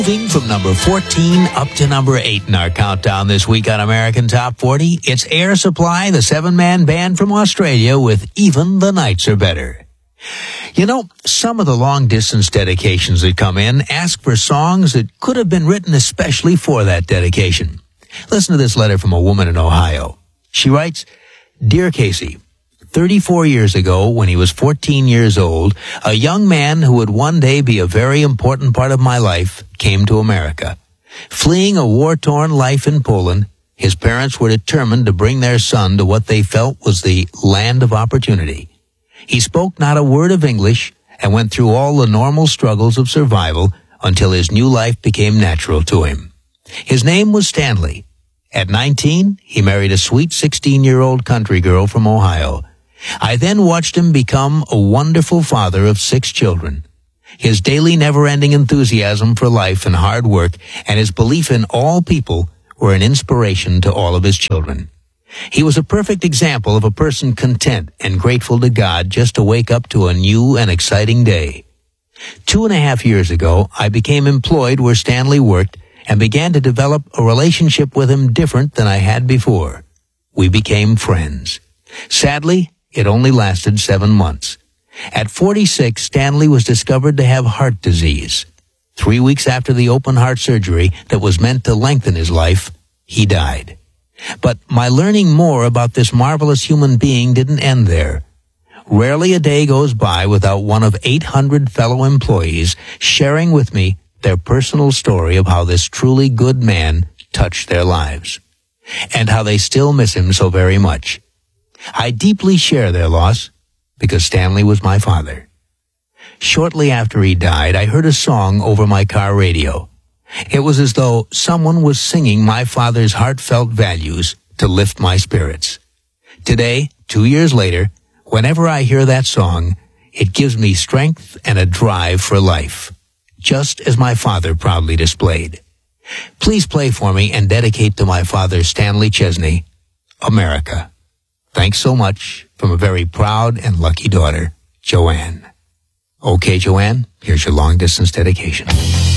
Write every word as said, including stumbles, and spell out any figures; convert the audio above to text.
Moving from number fourteen up to number eight in our countdown this week on American Top forty, it's Air Supply, the seven-man band from Australia with Even the Nights Are Better. You know, some of the long-distance dedications that come in ask for songs that could have been written especially for that dedication. Listen to this letter from a woman in Ohio. She writes, Dear Casey, thirty-four years ago, when he was fourteen years old, a young man who would one day be a very important part of my life came to America. Fleeing a war-torn life in Poland, his parents were determined to bring their son to what they felt was the land of opportunity. He spoke not a word of English and went through all the normal struggles of survival until his new life became natural to him. His name was Stanley. At nineteen, he married a sweet sixteen-year-old country girl from Ohio. I then watched him become a wonderful father of six children. His daily never-ending enthusiasm for life and hard work and his belief in all people were an inspiration to all of his children. He was a perfect example of a person content and grateful to God just to wake up to a new and exciting day. Two and a half years ago, I became employed where Stanley worked and began to develop a relationship with him different than I had before. We became friends. Sadly, it only lasted seven months. At forty-six, Stanley was discovered to have heart disease. Three weeks after the open heart surgery that was meant to lengthen his life, he died. But my learning more about this marvelous human being didn't end there. Rarely a day goes by without one of eight hundred fellow employees sharing with me their personal story of how this truly good man touched their lives, and how they still miss him so very much. I deeply share their loss because Stanley was my father. Shortly after he died, I heard a song over my car radio. It was as though someone was singing my father's heartfelt values to lift my spirits. Today, two years later, whenever I hear that song, it gives me strength and a drive for life, just as my father proudly displayed. Please play for me and dedicate to my father, Stanley Chesney, America. Thanks so much from a very proud and lucky daughter, Joanne. Okay, Joanne, here's your long-distance dedication.